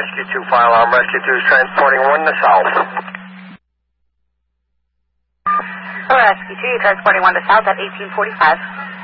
Rescue 2 fire alarm. Rescue 2 is transporting 1 to south. Hello, Rescue 2, you're transporting 1 to south at 1845.